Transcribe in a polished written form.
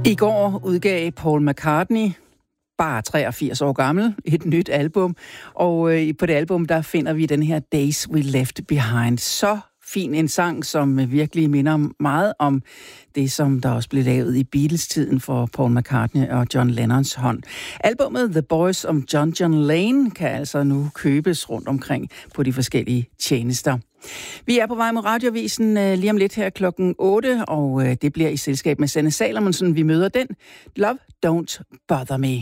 I går udgav Paul McCartney, bare 83 år gammel, et nyt album. Og på det album, der finder vi den her Days We Left Behind. Så fin en sang, som virkelig minder meget om det, som der også blev lavet i Beatles-tiden for Paul McCartney og John Lennons hånd. Albummet The Boys of John Lane kan altså nu købes rundt omkring på de forskellige tjenester. Vi er på vej mod Radioavisen lige om lidt her klokken 8, og det bliver i selskab med Sanne Salomonsen. Vi møder den. Love Don't Bother Me.